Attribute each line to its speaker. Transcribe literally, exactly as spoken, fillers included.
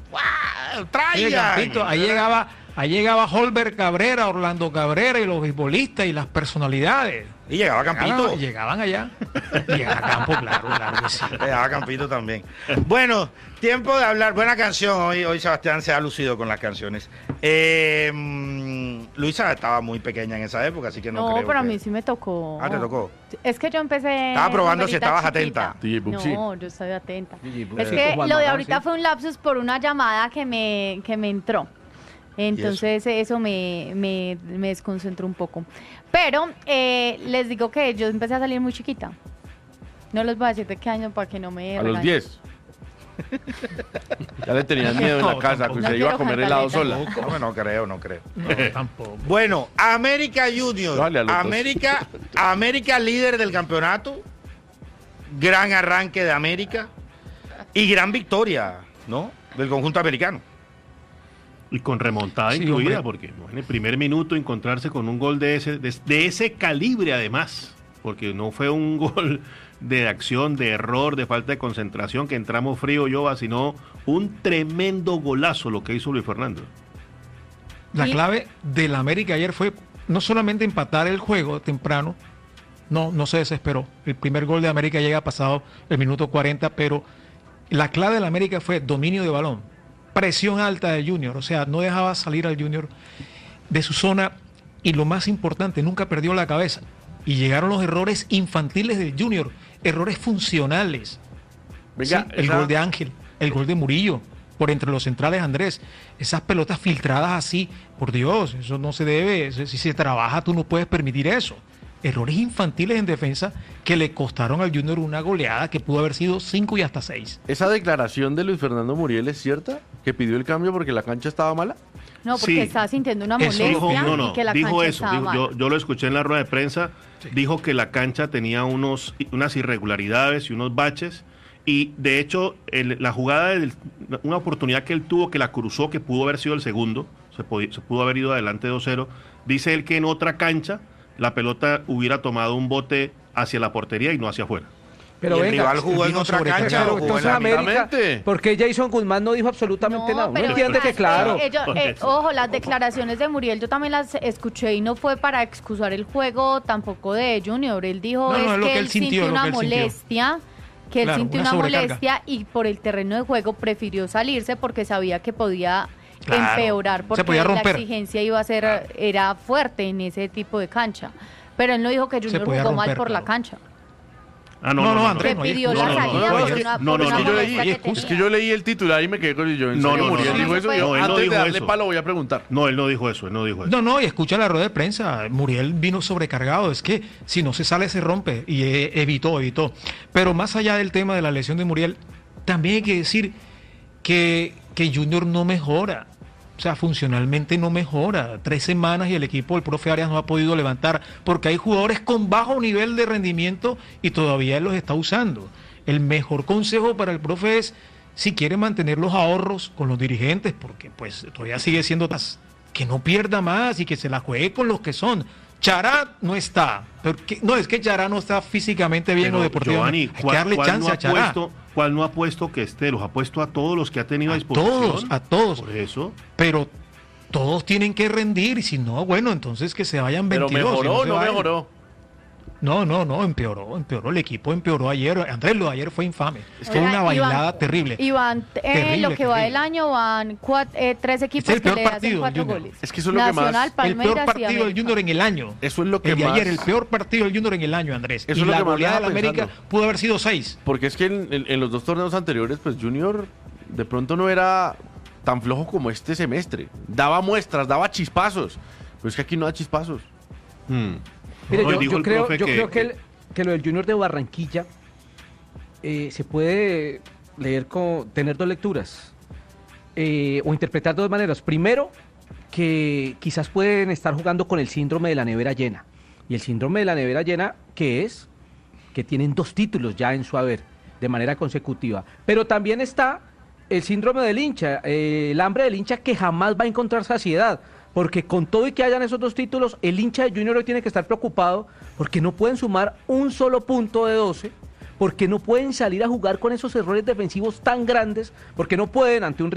Speaker 1: ¡Wow!
Speaker 2: Oye,
Speaker 1: ¡Traigan!
Speaker 2: Campito, ahí llegaba, ahí llegaba Holber Cabrera, Orlando Cabrera y los beisbolistas y las personalidades.
Speaker 1: Y llegaba Campito.
Speaker 2: Llegaban, llegaban allá. Llegaba a campo, claro, claro que sí.
Speaker 1: Llegaba Campito también. Bueno, tiempo de hablar. Buena canción. Hoy, hoy Sebastián se ha lucido con las canciones. Eh, mm, Luisa estaba muy pequeña en esa época, así que no,
Speaker 3: No,
Speaker 1: creo
Speaker 3: pero a
Speaker 1: que-
Speaker 3: mí sí me tocó.
Speaker 1: Ah, ¿te tocó?
Speaker 3: Es que yo empecé...
Speaker 1: Estaba probando si
Speaker 3: novelita
Speaker 1: estabas
Speaker 3: chiquita.
Speaker 1: atenta.
Speaker 4: D J Buxi.
Speaker 3: No, yo estoy atenta.
Speaker 4: D J Buxi
Speaker 3: Es
Speaker 4: con
Speaker 3: que
Speaker 4: Juan
Speaker 3: lo de
Speaker 4: Magán,
Speaker 3: ahorita
Speaker 4: sí.
Speaker 3: fue un lapsus por una llamada que me, que me entró. Entonces eso, me, me, me desconcentró un poco. Pero eh, les digo que yo empecé a salir muy chiquita. No les voy a decir de qué año para que no me
Speaker 4: A los
Speaker 3: regañen.
Speaker 4: diez. Ya le tenían miedo en la
Speaker 2: No,
Speaker 4: casa,
Speaker 2: tampoco.
Speaker 4: que
Speaker 3: No
Speaker 4: se iba a
Speaker 3: quiero
Speaker 4: comer helado
Speaker 3: cantaleta.
Speaker 4: sola.
Speaker 1: No, no creo, no creo.
Speaker 2: No, tampoco.
Speaker 1: Bueno, América Junior.
Speaker 4: Dale a los dos.
Speaker 1: América, América líder del campeonato. Gran arranque de América. Y gran victoria, ¿no? Del conjunto americano.
Speaker 5: Y con remontada
Speaker 2: Sí,
Speaker 5: incluida,
Speaker 2: hombre.
Speaker 5: porque en el primer minuto encontrarse con un gol de ese, de, de ese calibre además, porque no fue un gol de acción, de error, de falta de concentración, que entramos frío, Yoba, sino un tremendo golazo lo que hizo Luis Fernando.
Speaker 2: La
Speaker 3: Y-
Speaker 2: clave del América ayer fue no solamente empatar el juego temprano, no, no se desesperó. El primer gol de América llega pasado el minuto cuarenta, pero la clave del América fue dominio de balón, presión alta de Junior, o sea, no dejaba salir al Junior de su zona y lo más importante, nunca perdió la cabeza. Y llegaron los errores infantiles del Junior, errores funcionales.
Speaker 4: Venga,
Speaker 2: Sí, el
Speaker 4: esa-
Speaker 2: gol de Ángel, el gol de Murillo, por entre los centrales Andrés, esas pelotas filtradas así, por Dios, eso no se debe, eso- si se trabaja tú no puedes permitir eso. Errores infantiles en defensa que le costaron al Junior una goleada que pudo haber sido cinco y hasta seis.
Speaker 4: ¿Esa declaración de Luis Fernando Muriel es cierta? ¿Que pidió el cambio porque la cancha estaba mala?
Speaker 3: No, porque
Speaker 5: Sí.
Speaker 3: estaba sintiendo una
Speaker 2: Eso
Speaker 3: molestia
Speaker 5: Dijo, no, no,
Speaker 3: y que la
Speaker 5: dijo
Speaker 3: cancha
Speaker 5: eso,
Speaker 3: estaba
Speaker 5: dijo- yo,
Speaker 3: mal.
Speaker 5: yo lo escuché en la rueda de prensa, dijo que la cancha tenía unos, unas irregularidades y unos baches, y de hecho el- la jugada, del- una oportunidad que él tuvo, que la cruzó, que pudo haber sido el segundo, se, podi- se pudo haber ido adelante dos cero, dice él que en otra cancha la pelota hubiera tomado un bote hacia la portería y no hacia afuera.
Speaker 6: Pero
Speaker 1: y el
Speaker 6: venga,
Speaker 1: rival jugó en
Speaker 2: vino
Speaker 1: otra
Speaker 2: sobrecargado.
Speaker 1: cancha o
Speaker 6: pero
Speaker 1: jugó en
Speaker 6: entonces
Speaker 1: la
Speaker 6: América,
Speaker 4: Exactamente.
Speaker 6: ¿por qué Jason Guzmán no dijo absolutamente nada? Uno
Speaker 3: pero
Speaker 6: entiende
Speaker 3: es
Speaker 6: que claro.
Speaker 3: ellos- eh, ojo, las declaraciones de Muriel yo también las escuché y no fue para excusar el juego tampoco de Junior. Él dijo
Speaker 2: No, no,
Speaker 3: es
Speaker 2: es lo
Speaker 3: que
Speaker 2: que
Speaker 3: él
Speaker 2: él sintió,
Speaker 3: sintió
Speaker 2: lo
Speaker 3: una
Speaker 2: que él sintió.
Speaker 3: molestia, que él
Speaker 2: Claro,
Speaker 3: sintió
Speaker 2: una
Speaker 3: una
Speaker 2: sobrecarga.
Speaker 3: molestia y por el terreno de juego prefirió salirse porque sabía que podía
Speaker 2: Claro,
Speaker 3: empeorar
Speaker 2: se
Speaker 3: porque
Speaker 2: podía
Speaker 3: la
Speaker 2: romper.
Speaker 3: exigencia iba a ser era fuerte en ese tipo de cancha. Pero él no dijo que Junior
Speaker 2: podía
Speaker 3: jugó mal
Speaker 2: romper,
Speaker 3: por la
Speaker 2: claro.
Speaker 3: cancha.
Speaker 5: Ah,
Speaker 2: No, no, Andrés,
Speaker 3: Que
Speaker 2: no hay
Speaker 3: pidió
Speaker 2: excusa.
Speaker 3: la
Speaker 5: no, no,
Speaker 3: salida
Speaker 5: no,
Speaker 3: por
Speaker 5: es que-
Speaker 3: una,
Speaker 5: no,
Speaker 3: por
Speaker 5: no,
Speaker 3: una
Speaker 5: es que yo
Speaker 4: leí-
Speaker 3: molestia
Speaker 2: hay
Speaker 3: que
Speaker 2: excusa.
Speaker 4: Es que
Speaker 3: tenía.
Speaker 4: yo leí el titular y me quedé con el yo. ¿En
Speaker 5: No,
Speaker 4: serio
Speaker 5: no,
Speaker 4: Muriel
Speaker 5: no,
Speaker 4: dijo
Speaker 3: no,
Speaker 4: eso?
Speaker 3: no,
Speaker 4: Yo
Speaker 5: él no
Speaker 4: antes
Speaker 5: dijo
Speaker 4: de darle
Speaker 5: eso.
Speaker 4: palo voy a preguntar.
Speaker 5: No, él no dijo eso, él no dijo eso.
Speaker 2: No, no, y escucha la rueda de prensa. Muriel vino sobrecargado. Es que si no se sale, se rompe. Y eh, evitó, evitó. Pero más allá del tema de la lesión de Muriel, también hay que decir que, que Junior no mejora. O sea, funcionalmente no mejora. Tres semanas y el equipo del profe Arias no ha podido levantar porque hay jugadores con bajo nivel de rendimiento y todavía él los está usando. El mejor consejo para el profe es, si quiere mantener los ahorros con los dirigentes, porque pues todavía sigue siendo tas- que no pierda más y que se la juegue con los que son. Chará no está. Porque, no, es que Chará no está físicamente bien
Speaker 5: Pero,
Speaker 2: o deportivamente.
Speaker 5: Giovanni,
Speaker 2: Hay que
Speaker 5: ¿cuál,
Speaker 2: darle
Speaker 5: cuál
Speaker 2: chance
Speaker 5: no
Speaker 2: a
Speaker 5: ha
Speaker 2: Chará.
Speaker 5: puesto, ¿cuál no ha puesto que esté? Los ha puesto a todos los que ha tenido a
Speaker 2: A
Speaker 5: disposición.
Speaker 2: todos, a todos.
Speaker 5: Por eso.
Speaker 2: Pero todos tienen que rendir y si no, bueno, entonces que se vayan
Speaker 4: Pero
Speaker 2: veintidós.
Speaker 4: mejoró
Speaker 2: y
Speaker 4: o
Speaker 2: se
Speaker 4: no
Speaker 2: vayan.
Speaker 4: mejoró.
Speaker 2: No, no, no, empeoró, empeoró. El equipo empeoró ayer. Andrés, lo de ayer fue infame. Fue
Speaker 3: Oiga,
Speaker 2: una bailada
Speaker 3: Iván,
Speaker 2: terrible.
Speaker 3: Iván, eh,
Speaker 2: Terrible,
Speaker 3: lo que va
Speaker 2: terrible.
Speaker 3: del año van cuat- eh, tres equipos
Speaker 2: Es el
Speaker 3: que
Speaker 2: peor
Speaker 3: le
Speaker 2: partido
Speaker 3: hacen
Speaker 2: del
Speaker 3: cuatro
Speaker 2: Junior.
Speaker 3: goles.
Speaker 4: Es que eso es lo que más-
Speaker 3: Nacional,
Speaker 2: El
Speaker 3: Palmeiras
Speaker 2: peor
Speaker 3: y
Speaker 2: partido del
Speaker 3: América.
Speaker 2: Junior en el año.
Speaker 4: Eso es lo que
Speaker 2: El de
Speaker 4: más...
Speaker 2: ayer, el peor partido del Junior en el año, Andrés.
Speaker 4: Eso
Speaker 2: y
Speaker 4: es lo
Speaker 2: la
Speaker 4: que más
Speaker 2: goleada de la
Speaker 4: deja
Speaker 2: América
Speaker 4: pensando.
Speaker 2: pudo haber sido seis.
Speaker 4: Porque es que en, en- en los dos torneos anteriores, pues Junior de pronto no era tan flojo como este semestre. Daba muestras, daba chispazos. Pero es que aquí no da chispazos.
Speaker 5: Hmm.
Speaker 6: Mire,
Speaker 5: Hoy
Speaker 6: yo,
Speaker 5: dijo
Speaker 6: yo
Speaker 5: el
Speaker 6: creo,
Speaker 5: profe
Speaker 6: yo
Speaker 5: que-
Speaker 6: creo que, el- que lo del Junior de Barranquilla eh, se puede leer con tener dos lecturas eh, o interpretar de dos maneras. Primero, que quizás pueden estar jugando con el síndrome de la nevera llena. Y el síndrome de la nevera llena, ¿qué es? Que tienen dos títulos ya en su haber, de manera consecutiva. Pero también está el síndrome del hincha, eh, el hambre del hincha que jamás va a encontrar saciedad. Porque con todo y que hayan esos dos títulos, el hincha de Junior hoy tiene que estar preocupado porque no pueden sumar un solo punto de doce, porque no pueden salir a jugar con esos errores defensivos tan grandes, porque no pueden ante un